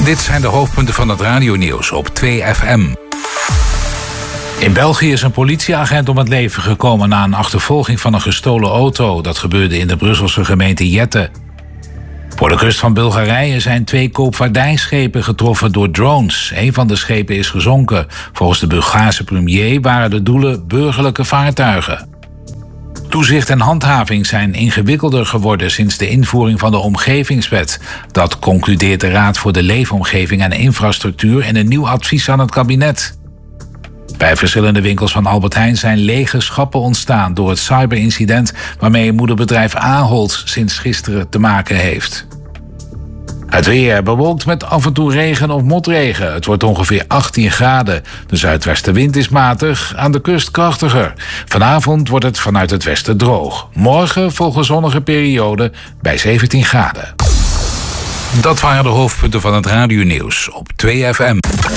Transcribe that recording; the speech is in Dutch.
Dit zijn de hoofdpunten van het radionieuws op 2FM. In België is een politieagent om het leven gekomen na een achtervolging van een gestolen auto. Dat gebeurde in de Brusselse gemeente Jette. Voor de kust van Bulgarije zijn 2 koopvaardijschepen getroffen door drones. Een van de schepen is gezonken. Volgens de Bulgaarse premier waren de doelen burgerlijke vaartuigen. Toezicht en handhaving zijn ingewikkelder geworden sinds de invoering van de Omgevingswet. Dat concludeert de Raad voor de Leefomgeving en Infrastructuur in een nieuw advies aan het kabinet. Bij verschillende winkels van Albert Heijn zijn lege schappen ontstaan door het cyberincident waarmee moederbedrijf Ahold sinds gisteren te maken heeft. Het weer bewolkt met af en toe regen of motregen. Het wordt ongeveer 18 graden. De zuidwestenwind is matig, aan de kust krachtiger. Vanavond wordt het vanuit het westen droog. Morgen volgen zonnige periode bij 17 graden. Dat waren de hoofdpunten van het radionieuws op 2FM.